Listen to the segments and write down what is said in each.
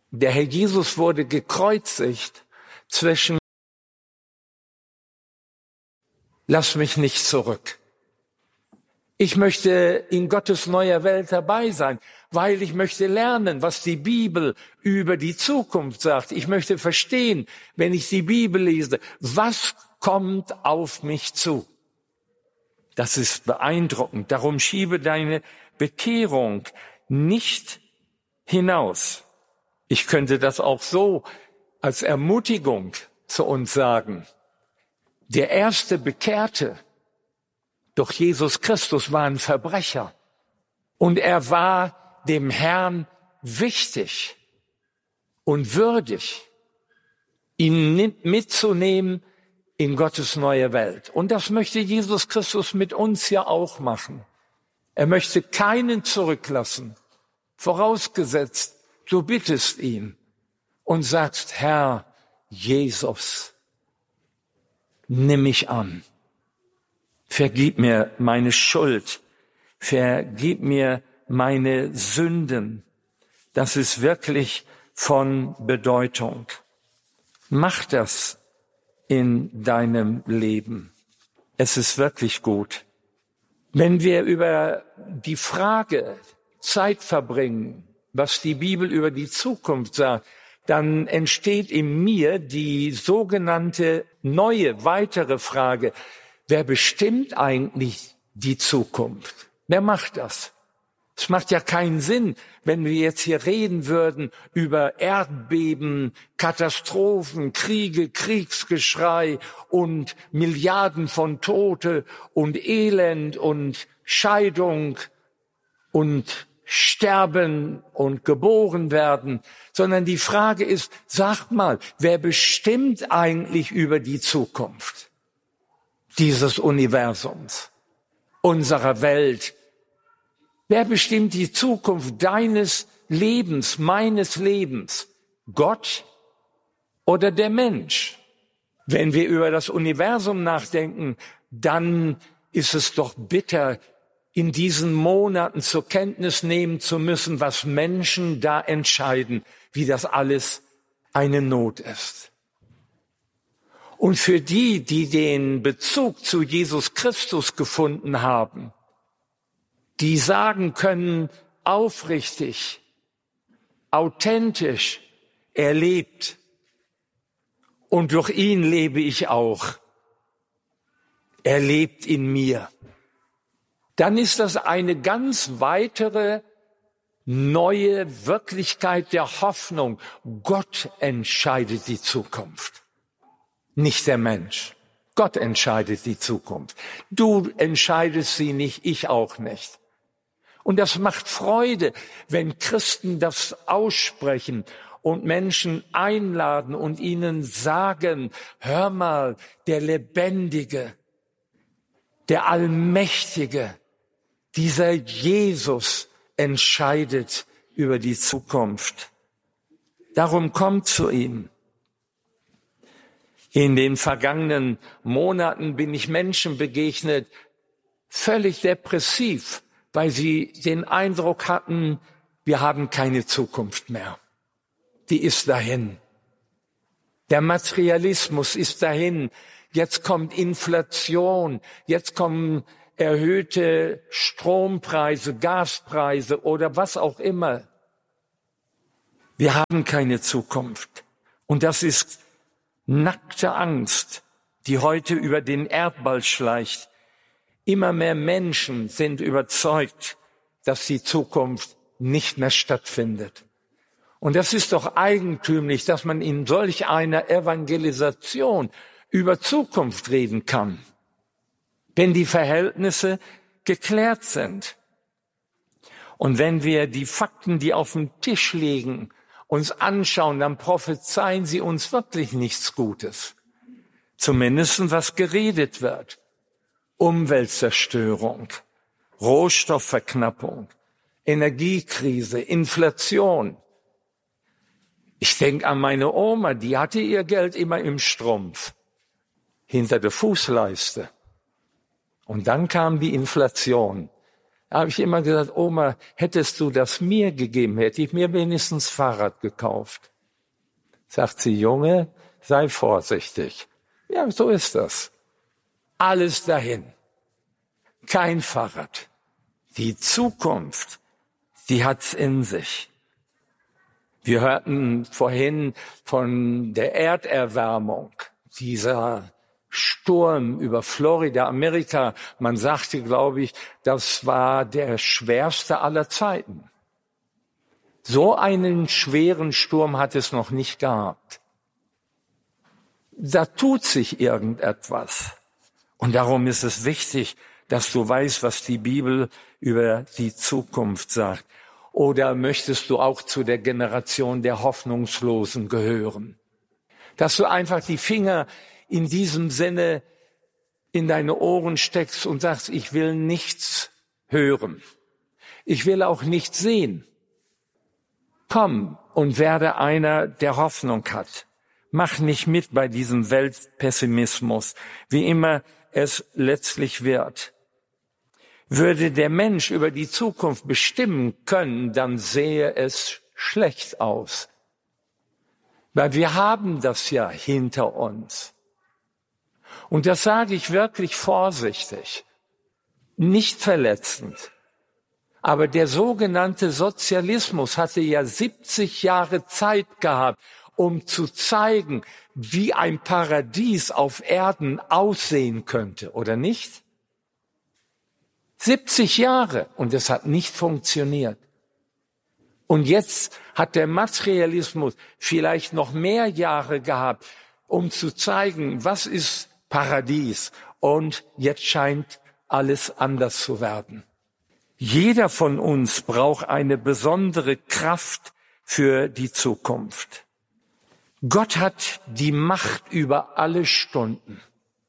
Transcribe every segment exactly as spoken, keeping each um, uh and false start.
Der Herr Jesus wurde gekreuzigt zwischen Lass mich nicht zurück. Ich möchte in Gottes neuer Welt dabei sein, weil ich möchte lernen, was die Bibel über die Zukunft sagt. Ich möchte verstehen, wenn ich die Bibel lese, was kommt auf mich zu. Das ist beeindruckend. Darum schiebe deine Bekehrung nicht hinaus. Ich könnte das auch so als Ermutigung zu uns sagen. Der erste Bekehrte durch Jesus Christus war ein Verbrecher. Und er war dem Herrn wichtig und würdig, ihn mitzunehmen in Gottes neue Welt. Und das möchte Jesus Christus mit uns ja auch machen. Er möchte keinen zurücklassen, vorausgesetzt, du bittest ihn und sagst, Herr Jesus, nimm mich an. Vergib mir meine Schuld. Vergib mir meine Sünden. Das ist wirklich von Bedeutung. Mach das in deinem Leben. Es ist wirklich gut. Wenn wir über die Frage Zeit verbringen, was die Bibel über die Zukunft sagt, dann entsteht in mir die sogenannte neue, weitere Frage, wer bestimmt eigentlich die Zukunft? Wer macht das? Es macht ja keinen Sinn, wenn wir jetzt hier reden würden über Erdbeben, Katastrophen, Kriege, Kriegsgeschrei und Milliarden von Tote und Elend und Scheidung und Sterben und geboren werden, sondern die Frage ist, sag mal, wer bestimmt eigentlich über die Zukunft dieses Universums, unserer Welt? Wer bestimmt die Zukunft deines Lebens, meines Lebens? Gott oder der Mensch? Wenn wir über das Universum nachdenken, dann ist es doch bitter, in diesen Monaten zur Kenntnis nehmen zu müssen, was Menschen da entscheiden, wie das alles eine Not ist. Und für die, die den Bezug zu Jesus Christus gefunden haben, die sagen können, aufrichtig, authentisch, er lebt und durch ihn lebe ich auch. Er lebt in mir. Dann ist das eine ganz weitere neue Wirklichkeit der Hoffnung. Gott entscheidet die Zukunft, nicht der Mensch. Gott entscheidet die Zukunft. Du entscheidest sie nicht, ich auch nicht. Und das macht Freude, wenn Christen das aussprechen und Menschen einladen und ihnen sagen, hör mal, der Lebendige, der Allmächtige, dieser Jesus entscheidet über die Zukunft. Darum kommt zu ihm. In den vergangenen Monaten bin ich Menschen begegnet, völlig depressiv, weil sie den Eindruck hatten, wir haben keine Zukunft mehr. Die ist dahin. Der Materialismus ist dahin. Jetzt kommt Inflation, jetzt kommen erhöhte Strompreise, Gaspreise oder was auch immer. Wir haben keine Zukunft. Und das ist nackte Angst, die heute über den Erdball schleicht. Immer mehr Menschen sind überzeugt, dass die Zukunft nicht mehr stattfindet. Und das ist doch eigentümlich, dass man in solch einer Evangelisation über Zukunft reden kann, wenn die Verhältnisse geklärt sind. Und wenn wir die Fakten, die auf dem Tisch liegen, uns anschauen, dann prophezeien sie uns wirklich nichts Gutes. Zumindest was geredet wird. Umweltzerstörung, Rohstoffverknappung, Energiekrise, Inflation. Ich denke an meine Oma, die hatte ihr Geld immer im Strumpf, hinter der Fußleiste. Und dann kam die Inflation. Da habe ich immer gesagt, Oma, hättest du das mir gegeben, hätte ich mir wenigstens Fahrrad gekauft. Sagt sie, Junge, sei vorsichtig. Ja, so ist das. Alles dahin. Kein Fahrrad. Die Zukunft, die hat's in sich. Wir hörten vorhin von der Erderwärmung, dieser Sturm über Florida, Amerika. Man sagte, glaube ich, das war der schwerste aller Zeiten. So einen schweren Sturm hat es noch nicht gehabt. Da tut sich irgendetwas. Und darum ist es wichtig, dass du weißt, was die Bibel über die Zukunft sagt. Oder möchtest du auch zu der Generation der Hoffnungslosen gehören? Dass du einfach die Finger in diesem Sinne in deine Ohren steckst und sagst, ich will nichts hören. Ich will auch nichts sehen. Komm und werde einer, der Hoffnung hat. Mach nicht mit bei diesem Weltpessimismus, wie immer es letztlich wird. Würde der Mensch über die Zukunft bestimmen können, dann sähe es schlecht aus. Weil wir haben das ja hinter uns. Und das sage ich wirklich vorsichtig, nicht verletzend. Aber der sogenannte Sozialismus hatte ja siebzig Jahre Zeit gehabt, um zu zeigen, wie ein Paradies auf Erden aussehen könnte, oder nicht? siebzig Jahre, und es hat nicht funktioniert. Und jetzt hat der Materialismus vielleicht noch mehr Jahre gehabt, um zu zeigen, was ist Paradies. Und jetzt scheint alles anders zu werden. Jeder von uns braucht eine besondere Kraft für die Zukunft. Gott hat die Macht über alle Stunden.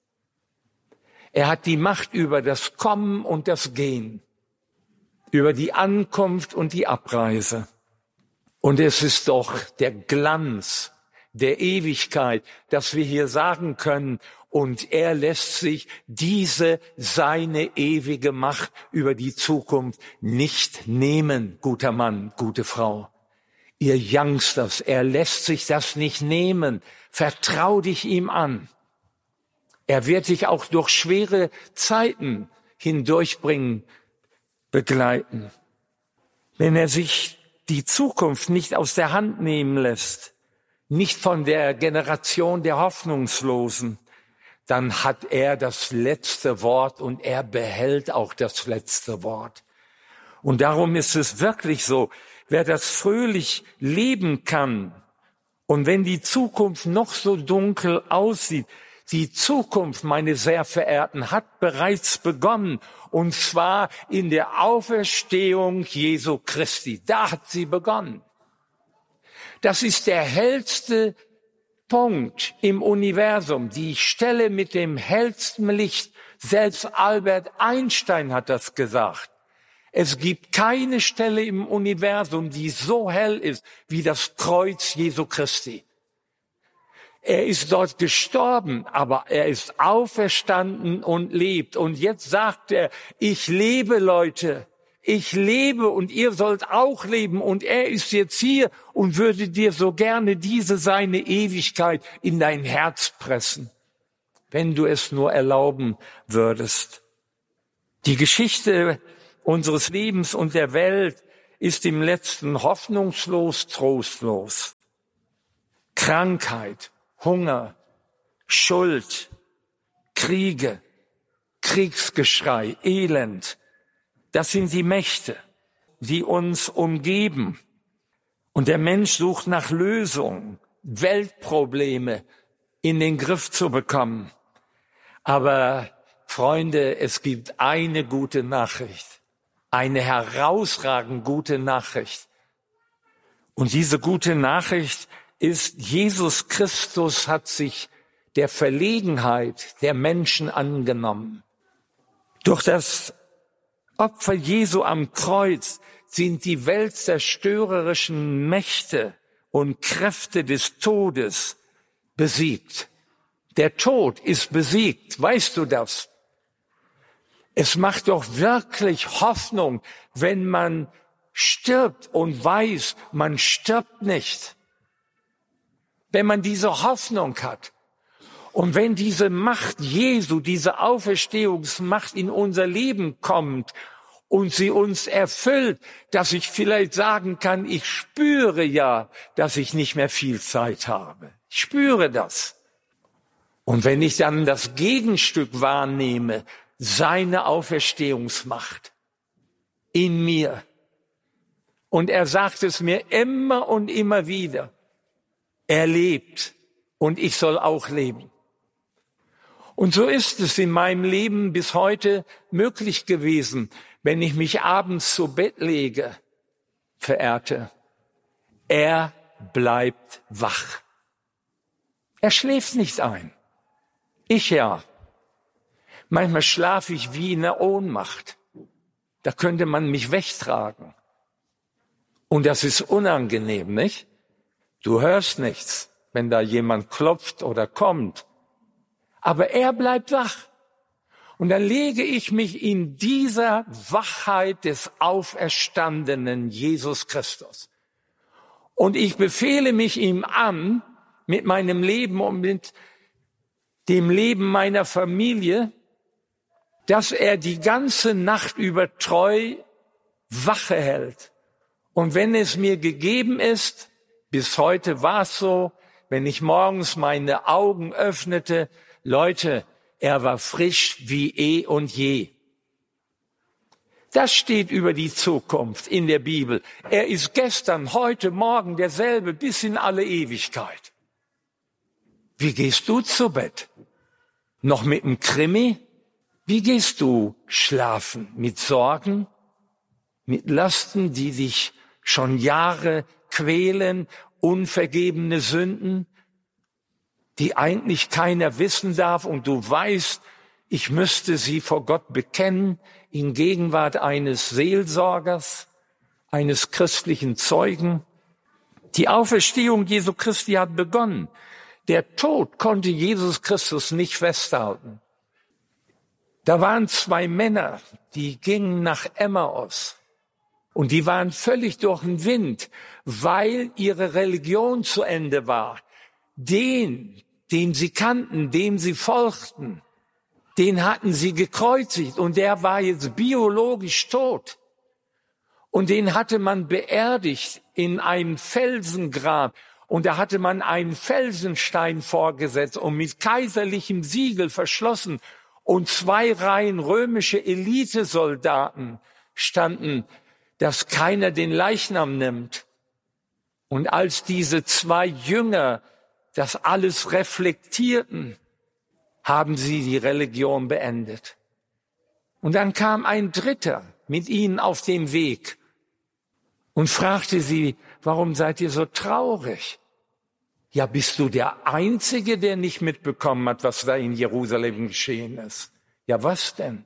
Er hat die Macht über das Kommen und das Gehen, über die Ankunft und die Abreise. Und es ist doch der Glanz der Ewigkeit, dass wir hier sagen können, und er lässt sich diese, seine ewige Macht über die Zukunft nicht nehmen, guter Mann, gute Frau. Ihr Youngsters, er lässt sich das nicht nehmen. Vertrau dich ihm an. Er wird dich auch durch schwere Zeiten hindurchbringen, begleiten. Wenn er sich die Zukunft nicht aus der Hand nehmen lässt, nicht von der Generation der Hoffnungslosen, dann hat er das letzte Wort und er behält auch das letzte Wort. Und darum ist es wirklich so, wer das fröhlich leben kann und wenn die Zukunft noch so dunkel aussieht, die Zukunft, meine sehr Verehrten, hat bereits begonnen, und zwar in der Auferstehung Jesu Christi. Da hat sie begonnen. Das ist der hellste Punkt im Universum, die Stelle mit dem hellsten Licht. Selbst Albert Einstein hat das gesagt. Es gibt keine Stelle im Universum, die so hell ist wie das Kreuz Jesu Christi. Er ist dort gestorben, aber er ist auferstanden und lebt. Und jetzt sagt er, ich lebe, Leute, ich lebe und ihr sollt auch leben. Und er ist jetzt hier und würde dir so gerne diese seine Ewigkeit in dein Herz pressen, wenn du es nur erlauben würdest. Die Geschichte unseres Lebens und der Welt ist im Letzten hoffnungslos, trostlos. Krankheit, Hunger, Schuld, Kriege, Kriegsgeschrei, Elend, das sind die Mächte, die uns umgeben. Und der Mensch sucht nach Lösungen, Weltprobleme in den Griff zu bekommen. Aber Freunde, es gibt eine gute Nachricht, eine herausragend gute Nachricht. Und diese gute Nachricht ist, Jesus Christus hat sich der Verlegenheit der Menschen angenommen. Durch das Opfer Jesu am Kreuz sind die weltzerstörerischen Mächte und Kräfte des Todes besiegt. Der Tod ist besiegt, weißt du das? Es macht doch wirklich Hoffnung, wenn man stirbt und weiß, man stirbt nicht. Wenn man diese Hoffnung hat und wenn diese Macht Jesu, diese Auferstehungsmacht in unser Leben kommt und sie uns erfüllt, dass ich vielleicht sagen kann, ich spüre ja, dass ich nicht mehr viel Zeit habe. Ich spüre das. Und wenn ich dann das Gegenstück wahrnehme, seine Auferstehungsmacht in mir, und er sagt es mir immer und immer wieder, er lebt und ich soll auch leben. Und so ist es in meinem Leben bis heute möglich gewesen, wenn ich mich abends zu Bett lege, Verehrte, er bleibt wach. Er schläft nicht ein. Ich ja. Manchmal schlafe ich wie in der Ohnmacht. Da könnte man mich wegtragen. Und das ist unangenehm, nicht? Du hörst nichts, wenn da jemand klopft oder kommt. Aber er bleibt wach. Und dann lege ich mich in dieser Wachheit des auferstandenen Jesus Christus. Und ich befehle mich ihm an, mit meinem Leben und mit dem Leben meiner Familie, dass er die ganze Nacht über treu Wache hält. Und wenn es mir gegeben ist, bis heute war es so, wenn ich morgens meine Augen öffnete, Leute, er war frisch wie eh und je. Das steht über die Zukunft in der Bibel. Er ist gestern, heute, morgen derselbe bis in alle Ewigkeit. Wie gehst du zu Bett? Noch mit einem Krimi? Wie gehst du schlafen? Mit Sorgen? Mit Lasten, die dich schon Jahre quälen? Unvergebene Sünden, die eigentlich keiner wissen darf und du weißt, ich müsste sie vor Gott bekennen in Gegenwart eines Seelsorgers, eines christlichen Zeugen. Die Auferstehung Jesu Christi hat begonnen. Der Tod konnte Jesus Christus nicht festhalten. Da waren zwei Männer, die gingen nach Emmaus. Und die waren völlig durch den Wind, weil ihre Religion zu Ende war. Den, den sie kannten, dem sie folgten, den hatten sie gekreuzigt und der war jetzt biologisch tot. Und den hatte man beerdigt in einem Felsengrab. Und da hatte man einen Felsenstein vorgesetzt und mit kaiserlichem Siegel verschlossen. Und zwei Reihen römische Elitesoldaten standen, dass keiner den Leichnam nimmt. Und als diese zwei Jünger das alles reflektierten, haben sie die Religion beendet. Und dann kam ein Dritter mit ihnen auf dem Weg und fragte sie, warum seid ihr so traurig? Ja, bist du der Einzige, der nicht mitbekommen hat, was da in Jerusalem geschehen ist? Ja, was denn?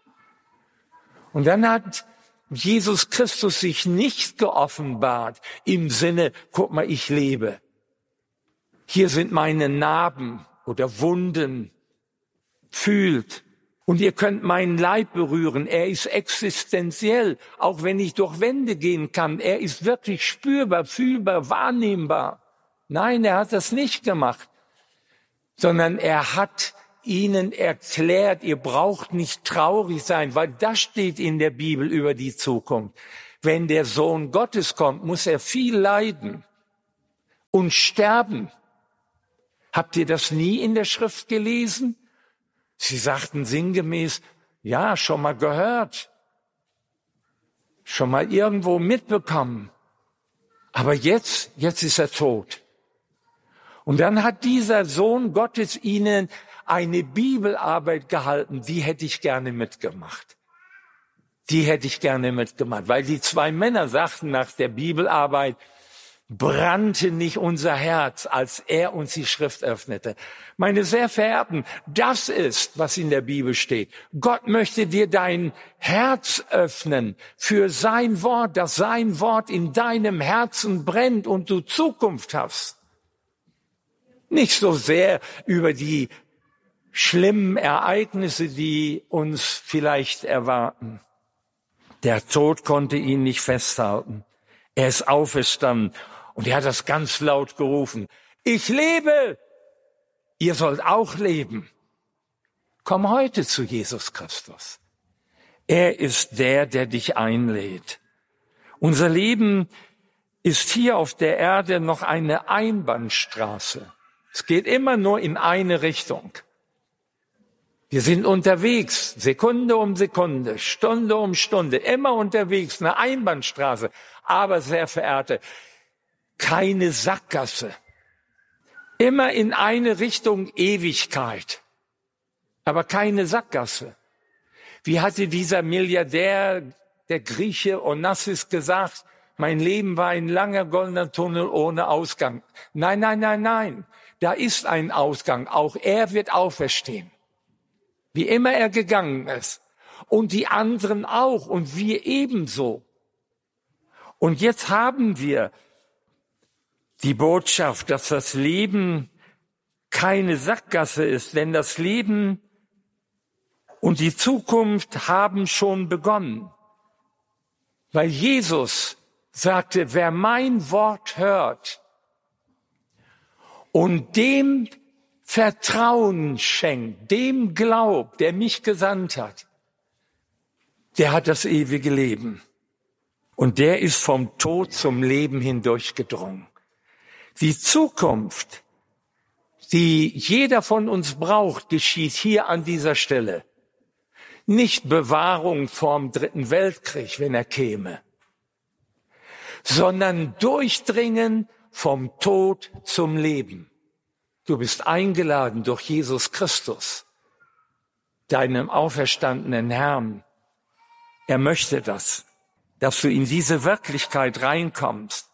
Und dann hat Jesus Christus sich nicht geoffenbart im Sinne, guck mal, ich lebe. Hier sind meine Narben oder Wunden. Fühlt. Und ihr könnt meinen Leib berühren. Er ist existenziell, auch wenn ich durch Wände gehen kann. Er ist wirklich spürbar, fühlbar, wahrnehmbar. Nein, er hat das nicht gemacht, sondern er hat ihnen erklärt, ihr braucht nicht traurig sein, weil das steht in der Bibel über die Zukunft. Wenn der Sohn Gottes kommt, muss er viel leiden und sterben. Habt ihr das nie in der Schrift gelesen? Sie sagten sinngemäß, ja, schon mal gehört, schon mal irgendwo mitbekommen. Aber jetzt, jetzt ist er tot. Und dann hat dieser Sohn Gottes ihnen eine Bibelarbeit gehalten, die hätte ich gerne mitgemacht. Die hätte ich gerne mitgemacht, weil die zwei Männer sagten nach der Bibelarbeit, brannte nicht unser Herz, als er uns die Schrift öffnete. Meine sehr Verehrten, das ist, was in der Bibel steht. Gott möchte dir dein Herz öffnen für sein Wort, dass sein Wort in deinem Herzen brennt und du Zukunft hast. Nicht so sehr über die schlimmen Ereignisse, die uns vielleicht erwarten. Der Tod konnte ihn nicht festhalten. Er ist auferstanden und er hat das ganz laut gerufen. Ich lebe! Ihr sollt auch leben. Komm heute zu Jesus Christus. Er ist der, der dich einlädt. Unser Leben ist hier auf der Erde noch eine Einbahnstraße. Es geht immer nur in eine Richtung. Wir sind unterwegs, Sekunde um Sekunde, Stunde um Stunde, immer unterwegs, eine Einbahnstraße. Aber, sehr Verehrte, keine Sackgasse. Immer in eine Richtung Ewigkeit, aber keine Sackgasse. Wie hatte dieser Milliardär, der Grieche Onassis, gesagt, mein Leben war ein langer goldener Tunnel ohne Ausgang. Nein, nein, nein, nein, da ist ein Ausgang. Auch er wird auferstehen, wie immer er gegangen ist. Und die anderen auch und wir ebenso. Und jetzt haben wir die Botschaft, dass das Leben keine Sackgasse ist, denn das Leben und die Zukunft haben schon begonnen. Weil Jesus sagte, wer mein Wort hört und dem Vertrauen schenkt, dem glaubt, der mich gesandt hat, der hat das ewige Leben. Und der ist vom Tod zum Leben hindurchgedrungen. Die Zukunft, die jeder von uns braucht, geschieht hier an dieser Stelle. Nicht Bewahrung vorm Dritten Weltkrieg, wenn er käme, sondern Durchdringen vom Tod zum Leben. Du bist eingeladen durch Jesus Christus, deinem auferstandenen Herrn. Er möchte das, dass du in diese Wirklichkeit reinkommst.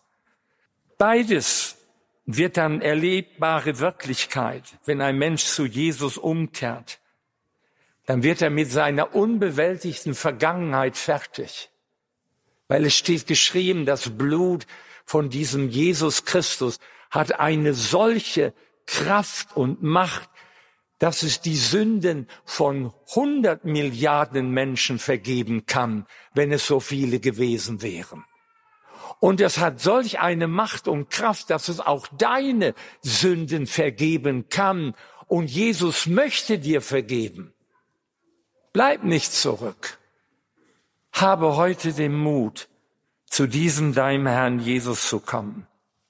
Beides wird dann erlebbare Wirklichkeit, wenn ein Mensch zu Jesus umkehrt. Dann wird er mit seiner unbewältigten Vergangenheit fertig. Weil es steht geschrieben, das Blut von diesem Jesus Christus hat eine solche Kraft und Macht, dass es die Sünden von hundert Milliarden Menschen vergeben kann, wenn es so viele gewesen wären. Und es hat solch eine Macht und Kraft, dass es auch deine Sünden vergeben kann. Und Jesus möchte dir vergeben. Bleib nicht zurück. Habe heute den Mut, zu diesem deinem Herrn Jesus zu kommen.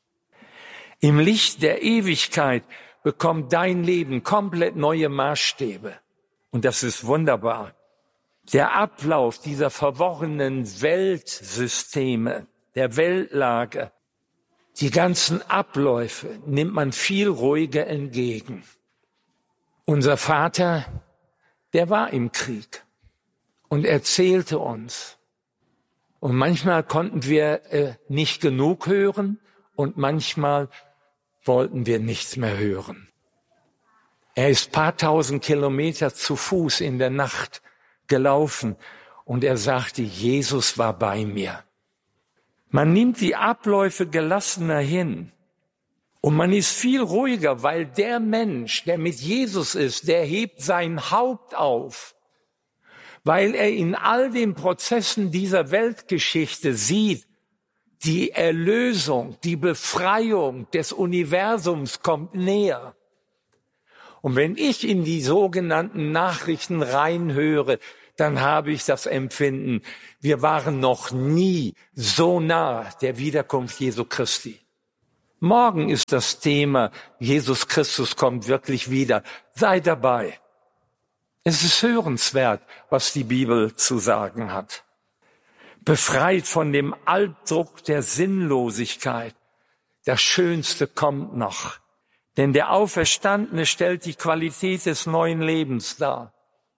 Im Licht der Ewigkeit bekommt dein Leben komplett neue Maßstäbe. Und das ist wunderbar. Der Ablauf dieser verworrenen Weltsysteme, der Weltlage, die ganzen Abläufe nimmt man viel ruhiger entgegen. Unser Vater, der war im Krieg und erzählte uns. Und manchmal konnten wir äh, nicht genug hören und manchmal wollten wir nichts mehr hören. Er ist paar tausend Kilometer zu Fuß in der Nacht gelaufen und er sagte, Jesus war bei mir. Man nimmt die Abläufe gelassener hin und man ist viel ruhiger, weil der Mensch, der mit Jesus ist, der hebt sein Haupt auf, weil er in all den Prozessen dieser Weltgeschichte sieht, die Erlösung, die Befreiung des Universums kommt näher. Und wenn ich in die sogenannten Nachrichten reinhöre, dann habe ich das Empfinden, wir waren noch nie so nah der Wiederkunft Jesu Christi. Morgen ist das Thema, Jesus Christus kommt wirklich wieder. Sei dabei. Es ist hörenswert, was die Bibel zu sagen hat. Befreit von dem Albdruck der Sinnlosigkeit. Das Schönste kommt noch. Denn der Auferstandene stellt die Qualität des neuen Lebens dar.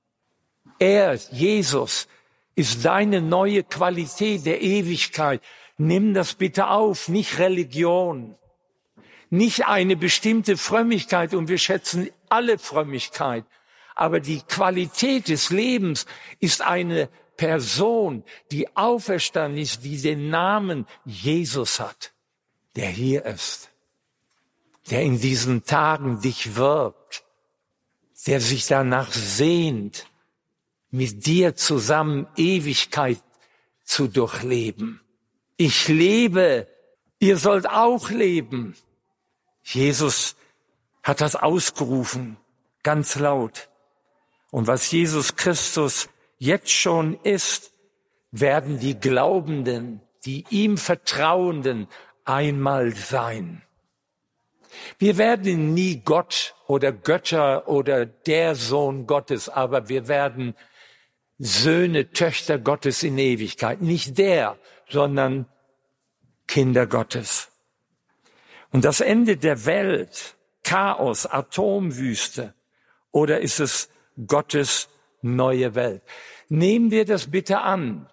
Er, Jesus, ist deine neue Qualität der Ewigkeit. Nimm das bitte auf, nicht Religion, nicht eine bestimmte Frömmigkeit, und wir schätzen alle Frömmigkeit. Aber die Qualität des Lebens ist eine Person, die auferstanden ist, die den Namen Jesus hat, der hier ist, der in diesen Tagen dich wirbt, der sich danach sehnt, mit dir zusammen Ewigkeit zu durchleben. Ich lebe, ihr sollt auch leben. Jesus hat das ausgerufen, ganz laut. Und was Jesus Christus jetzt schon ist, werden die Glaubenden, die ihm Vertrauenden einmal sein. Wir werden nie Gott oder Götter oder der Sohn Gottes, aber wir werden Söhne, Töchter Gottes in Ewigkeit. Nicht der, sondern Kinder Gottes. Und das Ende der Welt, Chaos, Atomwüste, oder ist es Gottes neue Welt? Nehmen wir das bitte an.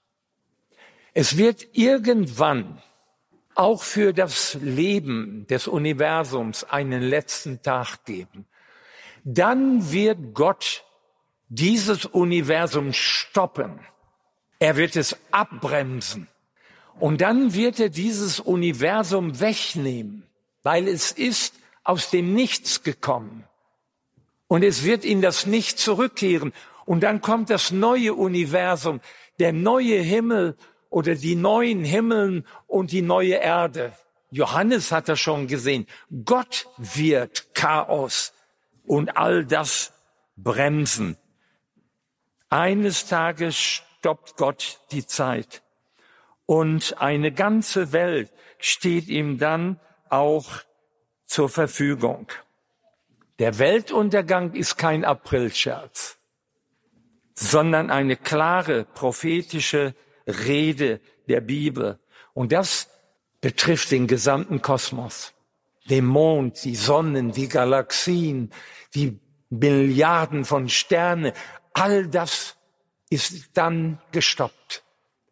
Es wird irgendwann auch für das Leben des Universums einen letzten Tag geben. Dann wird Gott dieses Universum stoppen. Er wird es abbremsen. Und dann wird er dieses Universum wegnehmen, weil es ist aus dem Nichts gekommen. Und es wird in das Nichts zurückkehren. Und dann kommt das neue Universum, der neue Himmel oder die neuen Himmeln und die neue Erde. Johannes hat das schon gesehen. Gott wird Chaos und all das bremsen. Eines Tages stoppt Gott die Zeit. Und eine ganze Welt steht ihm dann auch zur Verfügung. Der Weltuntergang ist kein Aprilscherz, sondern eine klare prophetische Rede der Bibel. Und das betrifft den gesamten Kosmos. Den Mond, die Sonnen, die Galaxien, die Milliarden von Sternen. All das ist dann gestoppt.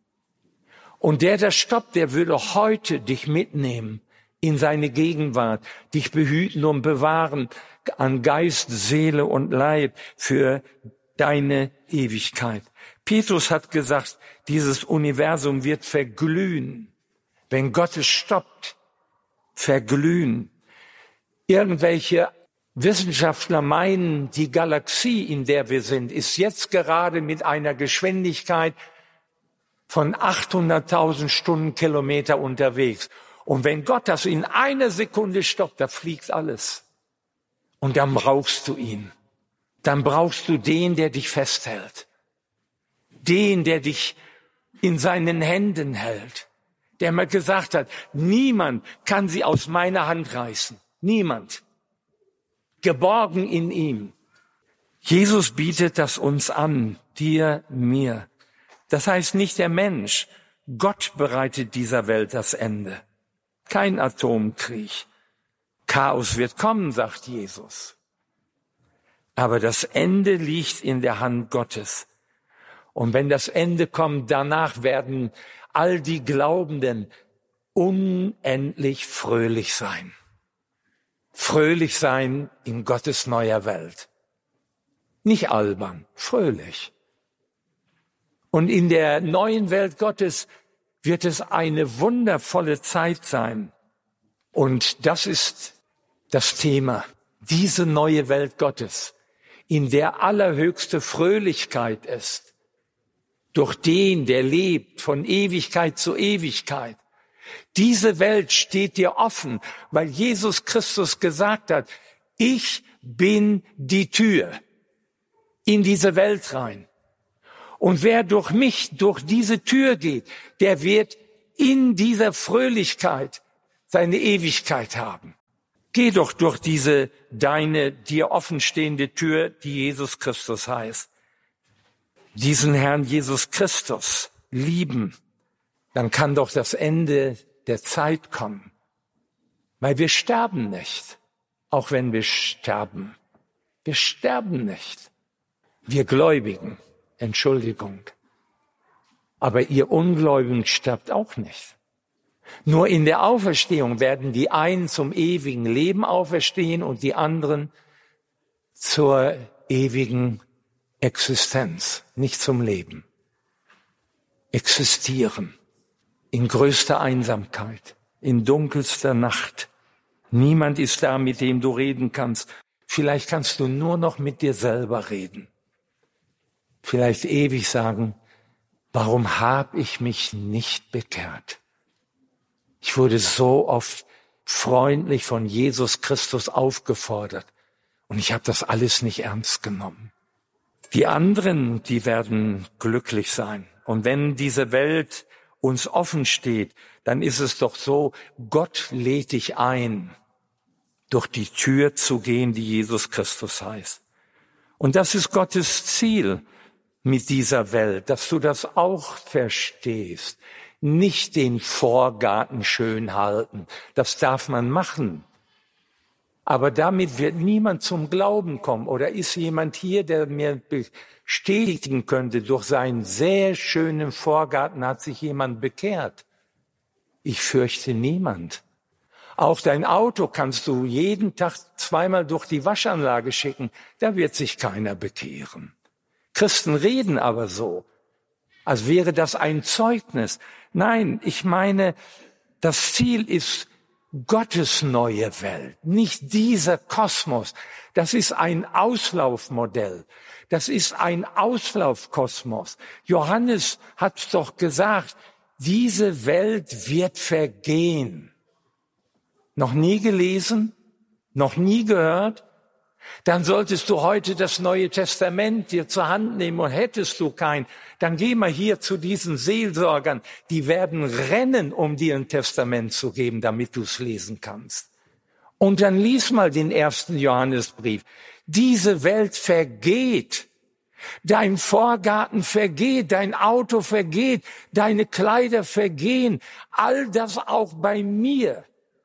Und der, der stoppt, der würde heute dich mitnehmen in seine Gegenwart, dich behüten und bewahren an Geist, Seele und Leib für deine Ewigkeit. Petrus hat gesagt, dieses Universum wird verglühen. Wenn Gott es stoppt, verglühen. Irgendwelche Wissenschaftler meinen, die Galaxie, in der wir sind, ist jetzt gerade mit einer Geschwindigkeit von achthunderttausend Stundenkilometer unterwegs. Und wenn Gott das in einer Sekunde stoppt, da fliegt alles. Und dann brauchst du ihn. Dann brauchst du den, der dich festhält. Den, der dich in seinen Händen hält. Der mal gesagt hat, niemand kann sie aus meiner Hand reißen. Niemand. Geborgen in ihm. Jesus bietet das uns an, dir, mir. Das heißt nicht der Mensch. Gott bereitet dieser Welt das Ende. Kein Atomkrieg. Chaos wird kommen, sagt Jesus. Aber das Ende liegt in der Hand Gottes. Und wenn das Ende kommt, danach werden all die Glaubenden unendlich fröhlich sein. Fröhlich sein in Gottes neuer Welt. Nicht albern, fröhlich. Und in der neuen Welt Gottes wird es eine wundervolle Zeit sein. Und das ist das Thema, diese neue Welt Gottes, in der allerhöchste Fröhlichkeit ist. Durch den, der lebt von Ewigkeit zu Ewigkeit. Diese Welt steht dir offen, weil Jesus Christus gesagt hat, ich bin die Tür in diese Welt rein. Und wer durch mich, durch diese Tür geht, der wird in dieser Fröhlichkeit seine Ewigkeit haben. Geh doch durch diese deine, dir offenstehende Tür, die Jesus Christus heißt. Diesen Herrn Jesus Christus lieben, dann kann doch das Ende der Zeit kommen. Weil wir sterben nicht, auch wenn wir sterben. Wir sterben nicht. Wir Gläubigen. Entschuldigung. Aber ihr Ungläubigen sterbt auch nicht. Nur in der Auferstehung werden die einen zum ewigen Leben auferstehen und die anderen zur ewigen Existenz, nicht zum Leben. Existieren in größter Einsamkeit, in dunkelster Nacht. Niemand ist da, mit dem du reden kannst. vielleicht kannst du nur noch mit dir selber reden. Vielleicht ewig sagen, warum habe ich mich nicht bekehrt? Ich wurde so oft freundlich von Jesus Christus aufgefordert und ich habe das alles nicht ernst genommen. Die anderen, die werden glücklich sein. Und wenn diese Welt uns offen steht, dann ist es doch so, Gott lädt dich ein, durch die Tür zu gehen, die Jesus Christus heißt. Und das ist Gottes Ziel mit dieser Welt, dass du das auch verstehst. Nicht den Vorgarten schön halten, das darf man machen. Aber damit wird niemand zum Glauben kommen. Oder ist jemand hier, der mir bestätigen könnte, durch seinen sehr schönen Vorgarten hat sich jemand bekehrt? Ich fürchte niemand. Auch dein Auto kannst du jeden Tag zweimal durch die Waschanlage schicken, da wird sich keiner bekehren. Christen reden aber so, als wäre das ein Zeugnis. Nein, ich meine, das Ziel ist Gottes neue Welt, nicht dieser Kosmos. Das ist ein Auslaufmodell. Das ist ein Auslaufkosmos. Johannes hat's doch gesagt, diese Welt wird vergehen. Noch nie gelesen? Noch nie gehört? Dann solltest du heute das Neue Testament dir zur Hand nehmen und hättest du kein, dann geh mal hier zu diesen Seelsorgern, die werden rennen, um dir ein Testament zu geben, damit du es lesen kannst. Und dann lies mal den ersten Johannesbrief. Diese Welt vergeht. Dein Vorgarten vergeht, dein Auto vergeht, deine Kleider vergehen. All das auch bei mir.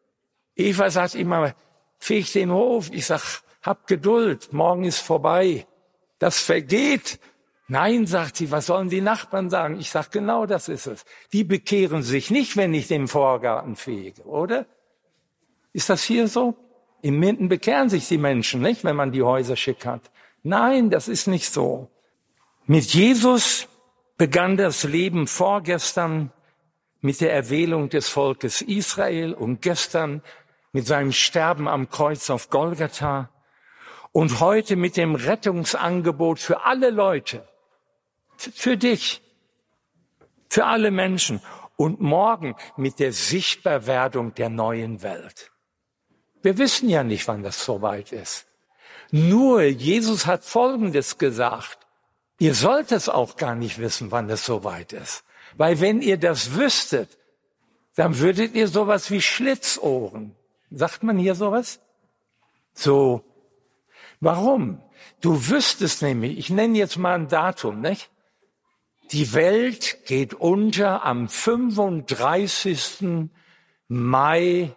Eva sagt immer, feg den Hof. Ich sag, hab Geduld, morgen ist vorbei. Das vergeht. Nein, sagt sie, was sollen die Nachbarn sagen? Ich sag, genau das ist es. Die bekehren sich nicht, wenn ich den Vorgarten fege, oder? Ist das hier so? In Minden bekehren sich die Menschen, nicht, wenn man die Häuser schick hat. Nein, das ist nicht so. Mit Jesus begann das Leben vorgestern mit der Erwählung des Volkes Israel und gestern mit seinem Sterben am Kreuz auf Golgatha und heute mit dem Rettungsangebot für alle Leute, für dich, für alle Menschen und morgen mit der Sichtbarwerdung der neuen Welt. Wir wissen ja nicht, wann das soweit ist. Nur Jesus hat Folgendes gesagt. Ihr sollt es auch gar nicht wissen, wann es soweit ist. Weil wenn ihr das wüsstet, dann würdet ihr sowas wie Schlitzohren. Sagt man hier sowas? So. Warum? Du wüsstest nämlich, ich nenne jetzt mal ein Datum, nicht? Die Welt geht unter am fünfunddreißigsten Mai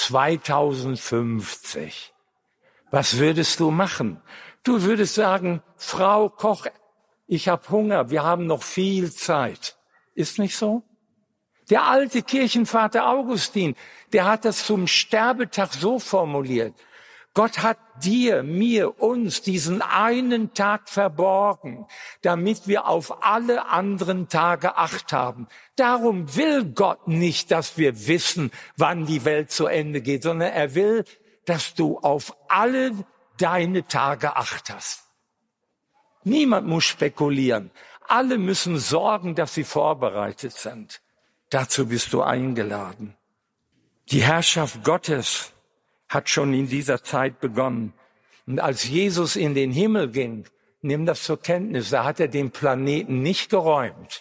zweitausendfünfzig. Was würdest du machen? Du würdest sagen, Frau Koch, ich habe Hunger, wir haben noch viel Zeit. Ist nicht so? Der alte Kirchenvater Augustin, der hat das zum Sterbetag so formuliert. Gott hat dir, mir, uns diesen einen Tag verborgen, damit wir auf alle anderen Tage Acht haben. Darum will Gott nicht, dass wir wissen, wann die Welt zu Ende geht, sondern er will, dass du auf alle deine Tage Acht hast. Niemand muss spekulieren. Alle müssen sorgen, dass sie vorbereitet sind. Dazu bist du eingeladen. Die Herrschaft Gottes hat schon in dieser Zeit begonnen. Und als Jesus in den Himmel ging, nimm das zur Kenntnis, da hat er den Planeten nicht geräumt.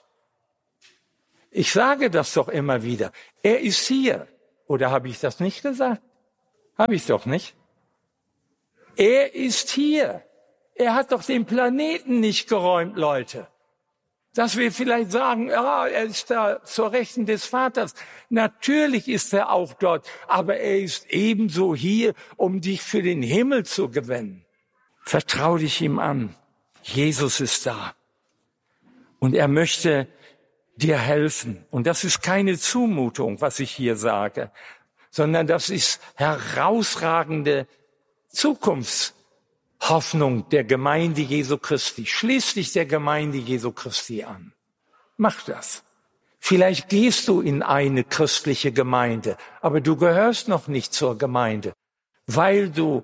Ich sage das doch immer wieder. Er ist hier. Oder habe ich das nicht gesagt? Habe ich doch nicht. Er ist hier. Er hat doch den Planeten nicht geräumt, Leute. Dass wir vielleicht sagen, ja, er ist da zur Rechten des Vaters. Natürlich ist er auch dort, aber er ist ebenso hier, um dich für den Himmel zu gewinnen. Vertrau dich ihm an. Jesus ist da. Und er möchte dir helfen. Und das ist keine Zumutung, was ich hier sage, sondern das ist herausragende Zukunftshoffnung der Gemeinde Jesu Christi. Schließ dich der Gemeinde Jesu Christi an. Mach das. Vielleicht gehst du in eine christliche Gemeinde, aber du gehörst noch nicht zur Gemeinde, weil du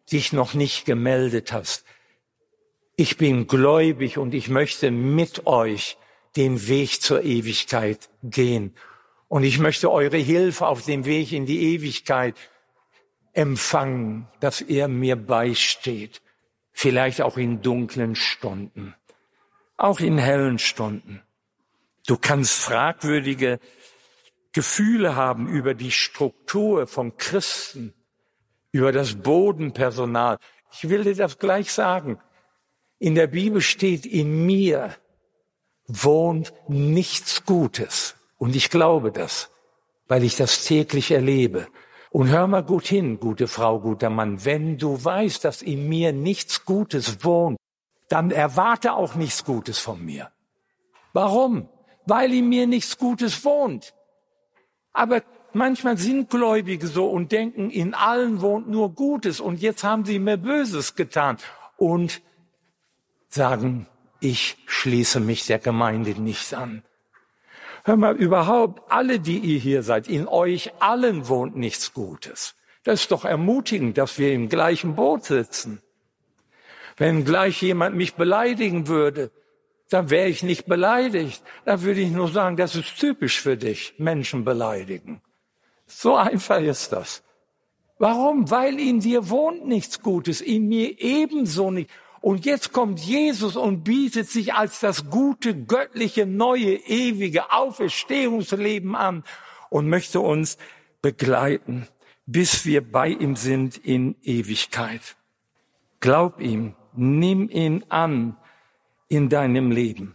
dich noch nicht gemeldet hast. Ich bin gläubig und ich möchte mit euch den Weg zur Ewigkeit gehen. Und ich möchte eure Hilfe auf dem Weg in die Ewigkeit empfangen, dass ihr mir beisteht. Vielleicht auch in dunklen Stunden, auch in hellen Stunden. Du kannst fragwürdige Gefühle haben über die Struktur von Christen, über das Bodenpersonal. Ich will dir das gleich sagen. In der Bibel steht, in mir wohnt nichts Gutes. Und ich glaube das, weil ich das täglich erlebe. Und hör mal gut hin, gute Frau, guter Mann. Wenn du weißt, dass in mir nichts Gutes wohnt, dann erwarte auch nichts Gutes von mir. Warum? Weil in mir nichts Gutes wohnt. Aber manchmal sind Gläubige so und denken, in allen wohnt nur Gutes und jetzt haben sie mir Böses getan und sagen, ich schließe mich der Gemeinde nicht an. Hör mal, überhaupt, alle, die ihr hier seid, in euch allen wohnt nichts Gutes. Das ist doch ermutigend, dass wir im gleichen Boot sitzen. Wenn gleich jemand mich beleidigen würde, dann wäre ich nicht beleidigt. Dann würde ich nur sagen, das ist typisch für dich, Menschen beleidigen. So einfach ist das. Warum? Weil in dir wohnt nichts Gutes, in mir ebenso nicht. Und jetzt kommt Jesus und bietet sich als das gute, göttliche, neue, ewige Auferstehungsleben an und möchte uns begleiten, bis wir bei ihm sind in Ewigkeit. Glaub ihm, nimm ihn an in deinem Leben.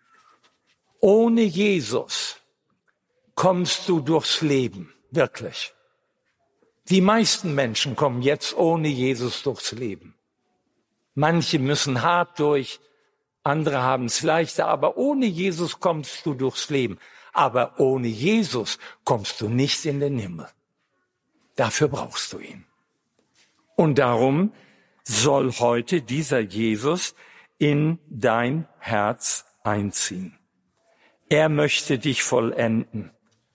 Ohne Jesus kommst du durchs Leben, wirklich. Die meisten Menschen kommen jetzt ohne Jesus durchs Leben. Manche müssen hart durch, andere haben es leichter, aber ohne Jesus kommst du durchs Leben. Aber ohne Jesus kommst du nicht in den Himmel. Dafür brauchst du ihn. Und darum soll heute dieser Jesus in dein Herz einziehen. Er möchte dich vollenden.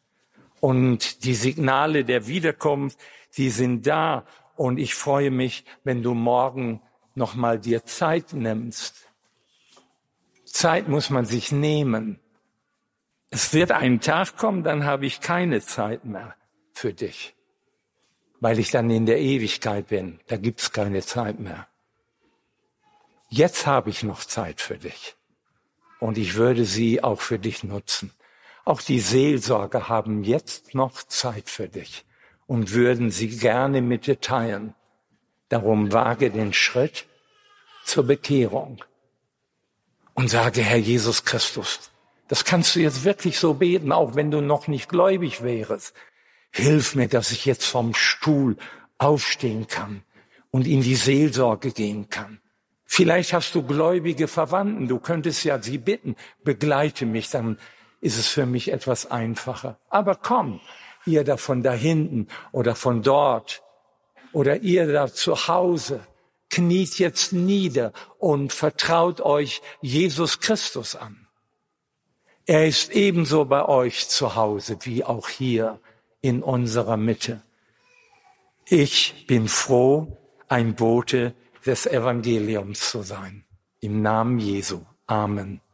Und die Signale der Wiederkunft, die sind da. Und ich freue mich, wenn du morgen nochmal dir Zeit nimmst. Zeit muss man sich nehmen. Es wird ein Tag kommen, dann habe ich keine Zeit mehr für dich, weil ich dann in der Ewigkeit bin. Da gibt's keine Zeit mehr. Jetzt habe ich noch Zeit für dich und ich würde sie auch für dich nutzen. Auch die Seelsorger haben jetzt noch Zeit für dich und würden sie gerne mit dir teilen. Darum wage den Schritt zur Bekehrung und sage, Herr Jesus Christus, das kannst du jetzt wirklich so beten, auch wenn du noch nicht gläubig wärst. Hilf mir, dass ich jetzt vom Stuhl aufstehen kann und in die Seelsorge gehen kann. Vielleicht hast du gläubige Verwandten, du könntest ja sie bitten, begleite mich, dann ist es für mich etwas einfacher. Aber komm, ihr da von da hinten oder von dort oder ihr da zu Hause, kniet jetzt nieder und vertraut euch Jesus Christus an. Er ist ebenso bei euch zu Hause wie auch hier in unserer Mitte. Ich bin froh, ein Bote des Evangeliums zu sein. Im Namen Jesu. Amen.